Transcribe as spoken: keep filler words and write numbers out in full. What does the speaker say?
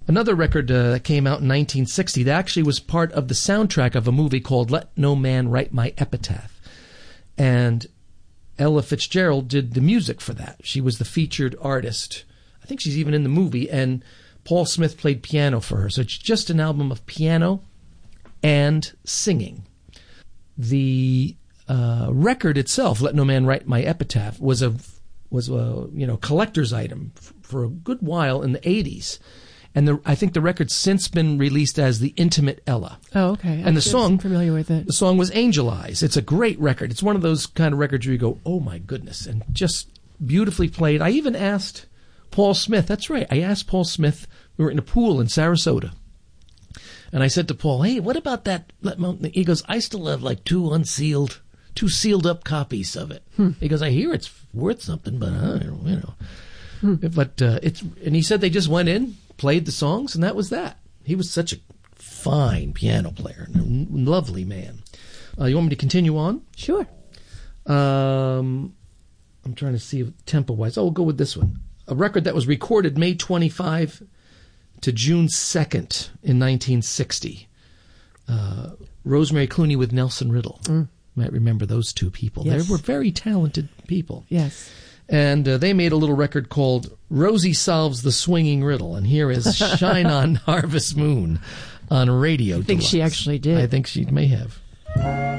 Another record uh, that came out in nineteen sixty that actually was part of the soundtrack of a movie called Let No Man Write My Epitaph. And Ella Fitzgerald did the music for that. She was the featured artist. I think she's even in the movie. And Paul Smith played piano for her. So it's just an album of piano and singing. The uh, record itself, Let No Man Write My Epitaph, was a was a you know collector's item f- for a good while in the eighties. And the, I think the record's since been released as The Intimate Ella. Oh, okay. And the song, I'm familiar with it. The song was Angel Eyes. It's a great record. It's one of those kind of records where you go, oh my goodness, and just beautifully played. I even asked Paul Smith. That's right. I asked Paul Smith. We were in a pool in Sarasota. And I said to Paul, hey, what about that? He goes, I still have like two unsealed, two sealed up copies of it. Hmm. He goes, I hear it's worth something, but I don't know, you know. Hmm. But uh, it's, and he said they just went in, played the songs, and that was that. He was such a fine piano player, and a lovely man. Uh, you want me to continue on? Sure. Um, I'm trying to see tempo-wise. Oh, we'll go with this one. A record that was recorded May twenty-fifth to June second in nineteen sixty. Uh, Rosemary Clooney with Nelson Riddle. Mm. You might remember those two people. Yes. They were very talented people. Yes. And uh, they made a little record called Rosie Solves the Swinging Riddle. And here is Shine On Harvest Moon on Radio I think Deluxe. she actually did. I think she may have.